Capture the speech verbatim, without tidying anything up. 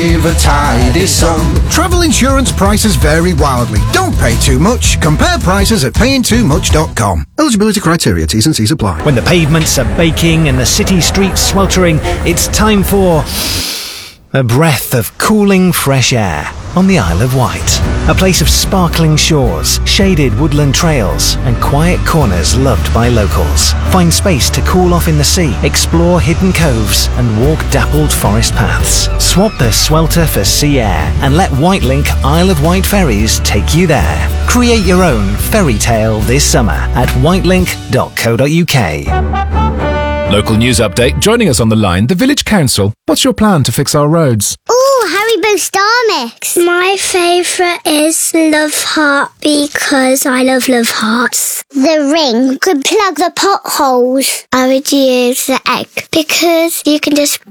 Give a tidy sum. Travel insurance prices vary wildly. Don't pay too much. Compare prices at paying too much dot com. Eligibility criteria, T's and C's apply. When the pavements are baking and the city streets sweltering, it's time for a breath of cooling fresh air on the Isle of Wight. A place of sparkling shores, shaded woodland trails, and quiet corners loved by locals. Find space to cool off in the sea, explore hidden coves, and walk dappled forest paths. Swap the swelter for sea air and let Whitelink Isle of Wight ferries take you there. Create your own fairy tale this summer at whitelink dot co dot uk. Local news update. Joining us on the line, the Village Council. What's your plan to fix our roads? Ooh, Haribo Star Mix. My favourite is Love Heart because I love Love Hearts. The ring could plug the potholes. I would use the egg because you can just